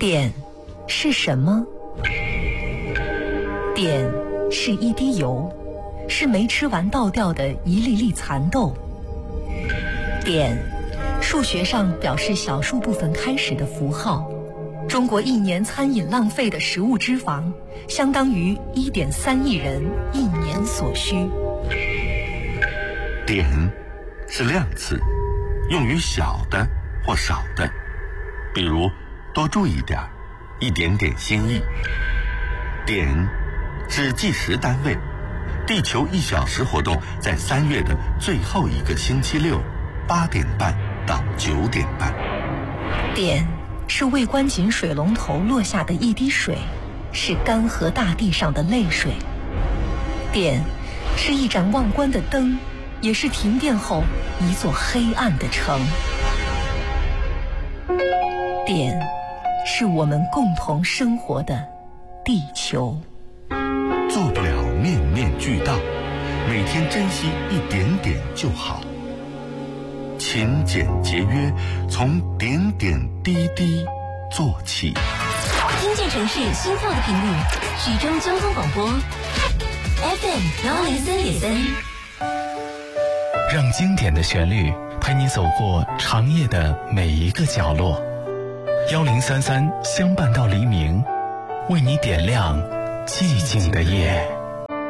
碘是什么？碘是一滴油，是没吃完倒掉的一粒粒蚕豆。碘，数学上表示小数部分开始的符号。中国一年餐饮浪费的食物脂肪，相当于1.3亿人一年所需。 碘是量词，用于小的或少的，比如多注意点，一点点心意。碘是计时单位，地球1小时活动在3月的最后一个星期六，8点半到9点半。 碘是未关紧水龙头落下的一滴水，是干涸大地上的泪水。碘是一盏忘关的灯，也是停电后一座黑暗的城。碘是我们共同生活的地球。 做不了面面俱到，每天珍惜一点点就好。勤俭节约，从点点滴滴做起。 听见城市心跳的频率，徐州交通广播 FM 103.3。 让经典的旋律陪你走过长夜的每一个角落。1033相伴到黎明，为你点亮寂静的夜。